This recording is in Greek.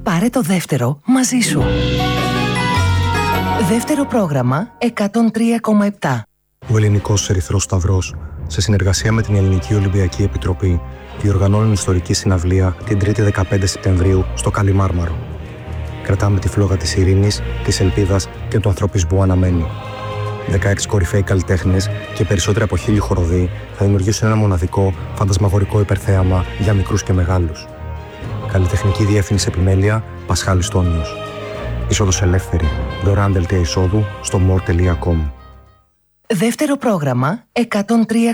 Πάρε το δεύτερο μαζί σου. Δεύτερο πρόγραμμα 103,7. Ο Ελληνικός Ερυθρός Σταυρός, σε συνεργασία με την Ελληνική Ολυμπιακή Επιτροπή, διοργανώνουν ιστορική συναυλία την 3η 15 Σεπτεμβρίου στο Καλιμάρμαρο. Κρατάμε τη φλόγα της ειρήνης, της ελπίδας και του ανθρωπισμού αναμένη. 16 κορυφαίοι καλλιτέχνες και περισσότεροι από 1000 χοροδοί θα δημιουργήσουν ένα μοναδικό, φαντασμαγορικό υπερθέαμα για μικρούς και μεγάλους. Καλλιτεχνική διεύθυνση επιμέλεια Πασχάλης Τόνιος. Είσοδος ελεύθερη. Δωρεάν δελτία εισόδου στο more.com. Δεύτερο πρόγραμμα 103,7.